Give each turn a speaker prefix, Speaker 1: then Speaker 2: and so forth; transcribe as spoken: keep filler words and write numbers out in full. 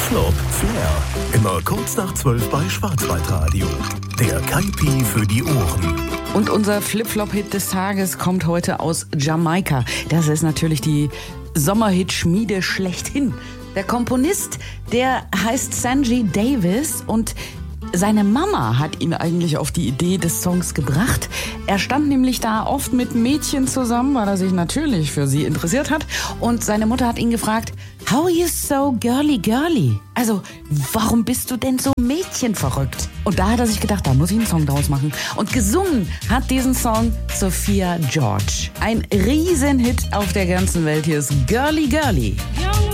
Speaker 1: Flip-Flop, Flair. Immer kurz nach zwölf bei Schwarzwaldradio. Der Kaipi für die Ohren.
Speaker 2: Und unser Flip-Flop-Hit des Tages kommt heute aus Jamaika. Das ist natürlich die Sommerhit-Schmiede schlechthin. Der Komponist, der heißt Sanjay Davis und seine Mama hat ihn eigentlich auf die Idee des Songs gebracht. Er stand nämlich da oft mit Mädchen zusammen, weil er sich natürlich für sie interessiert hat. Und seine Mutter hat ihn gefragt, how are you so girly girly? Also, warum bist du denn so mädchenverrückt? Und da hat er sich gedacht, da muss ich einen Song draus machen. Und gesungen hat diesen Song Sophia George. Ein Riesenhit auf der ganzen Welt. Hier ist Girly Girly.